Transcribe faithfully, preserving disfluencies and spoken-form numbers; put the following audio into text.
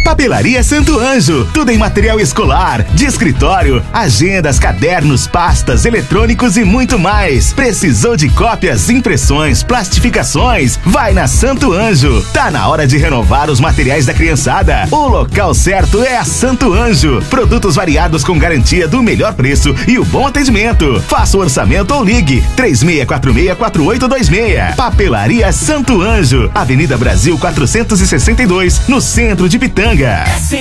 Papelaria Santo Anjo, tudo em material escolar, de escritório, agendas, cadernos, pastas, eletrônicos e muito mais. Precisou de cópias, impressões, plastificações? Vai na Santo Anjo. Tá na hora de renovar os materiais da criançada. O local certo é a Santo Anjo. Produtos variados com garantia do melhor preço e o bom atendimento. Faça o orçamento ou ligue três seis quatro seis, quatro oito dois seis. Papelaria Santo Anjo, Avenida Brasil quatrocentos e sessenta e dois, no centro de Pitanga.